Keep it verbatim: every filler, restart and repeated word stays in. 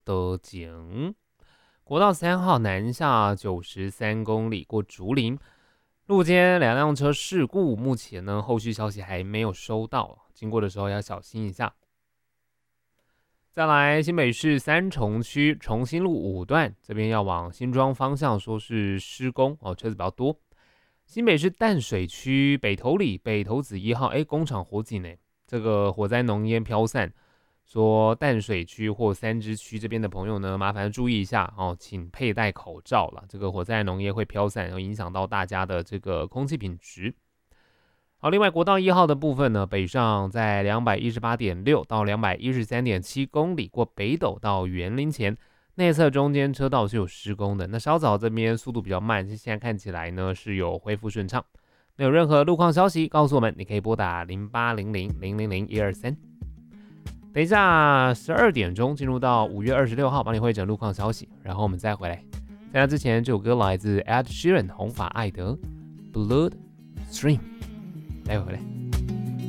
的景。国道三号南下九十三公里过竹林，路肩两辆车事故，目前呢后续消息还没有收到，经过的时候要小心一下。再来，新北市三重区重新路五段，这边要往新庄方向，说是施工哦，车子比较多。新北市淡水区北投里北投子一号，哎，工厂火警呢，这个火灾浓烟飘散，说淡水区或三支区这边的朋友呢，麻烦注意一下哦，请佩戴口罩了。这个火灾浓烟会飘散，然后影响到大家的这个空气品质。好，另外国道一号的部分呢，北上在两百一十八点六到两百一十三点七公里，过北斗到园林前，内侧中间车道是有施工的。那稍早这边速度比较慢，现在看起来呢是有恢复顺畅。那有任何路况消息告诉我们，你可以拨打零八零零零零零一二三。等一下十二点钟进入到五月二十六号，帮你汇整路况消息，然后我们再回来。在那之前，这首歌来自 Ed Sheeran 红发艾德 Blood Stream。待会回来。